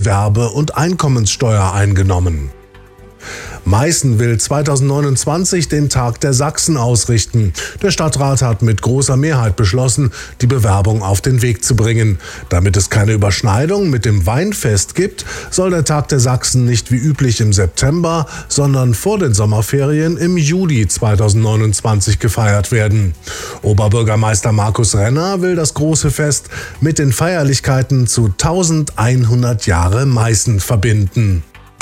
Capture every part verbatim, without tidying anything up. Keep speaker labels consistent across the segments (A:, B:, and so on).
A: Gewerbe- und Einkommenssteuer eingenommen. Meißen will zweitausendneunundzwanzig den Tag der Sachsen ausrichten. Der Stadtrat hat mit großer Mehrheit beschlossen, die Bewerbung auf den Weg zu bringen. Damit es keine Überschneidung mit dem Weinfest gibt, soll der Tag der Sachsen nicht wie üblich im September, sondern vor den Sommerferien im Juli zweitausendneunundzwanzig gefeiert werden. Oberbürgermeister Markus Renner will das große Fest mit den Feierlichkeiten zu elfhundert Jahre Meißen verbinden.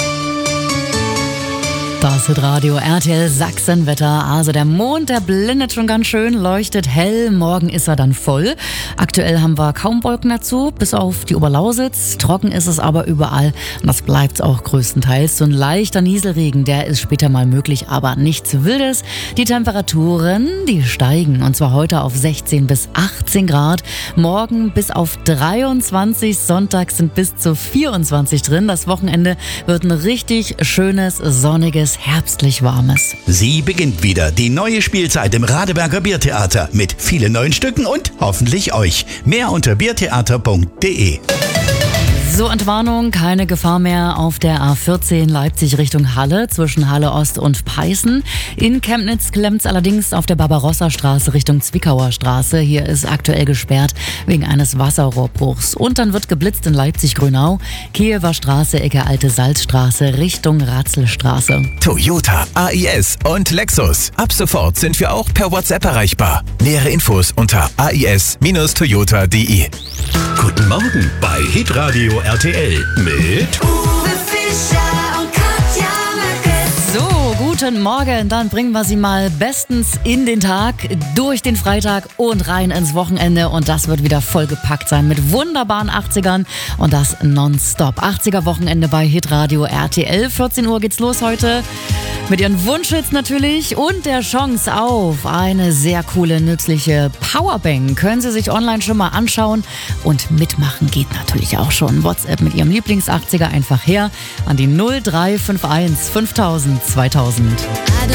B: Das ist Radio R T L Sachsenwetter. Also der Mond, der blendet schon ganz schön, leuchtet hell. Morgen ist er dann voll. Aktuell haben wir kaum Wolken dazu, bis auf die Oberlausitz. Trocken ist es aber überall und das bleibt auch größtenteils. So ein leichter Nieselregen, der ist später mal möglich, aber nichts Wildes. Die Temperaturen, die steigen und zwar heute auf sechzehn bis achtzehn Grad. Morgen bis auf dreiundzwanzig, Sonntag sind bis zu vierundzwanzig drin. Das Wochenende wird ein richtig schönes, sonniges, herbstlich warmes.
C: Sie beginnt wieder, die neue Spielzeit im Radeberger Biertheater mit vielen neuen Stücken und hoffentlich euch. Mehr unter biertheater punkt de.
B: So, Entwarnung, keine Gefahr mehr auf der A vierzehn Leipzig Richtung Halle zwischen Halle Ost und Peißen. In Chemnitz klemmt's allerdings auf der Barbarossa-Straße Richtung Zwickauer Straße. Hier ist aktuell gesperrt wegen eines Wasserrohrbruchs. Und dann wird geblitzt in Leipzig-Grünau, Kiewer Straße, Ecke Alte Salzstraße Richtung Ratzelstraße.
D: Toyota, A I S und Lexus. Ab sofort sind wir auch per WhatsApp erreichbar. Nähere Infos unter a i s Bindestrich toyota punkt de.
E: Guten Morgen bei Hitradio R T L mit
F: Uwe Fischer und Katja Mückes.
B: So, guten Morgen. Dann bringen wir Sie mal bestens in den Tag, durch den Freitag und rein ins Wochenende. Und das wird wieder vollgepackt sein mit wunderbaren achtzigern und das nonstop. achtziger-Wochenende bei Hitradio R T L. vierzehn Uhr geht's los heute. Mit Ihren Wunschhits natürlich und der Chance auf eine sehr coole, nützliche Powerbank. Können Sie sich online schon mal anschauen und mitmachen geht natürlich auch schon. WhatsApp mit Ihrem Lieblings-achtziger einfach her an die null drei fünf eins fünftausend zweitausend.
F: I